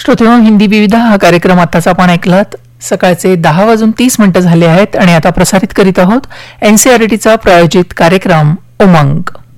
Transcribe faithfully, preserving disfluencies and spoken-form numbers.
श्रोतेहो, हिंदी विविध हा कार्यक्रम आताच आपण ऐकलात. सकाळचे दहा वाजून तीस मिनिटं झाले आहेत आणि आता प्रसारित करीत आहोत एनसीईआरटीचा प्रायोजित कार्यक्रम उमंग.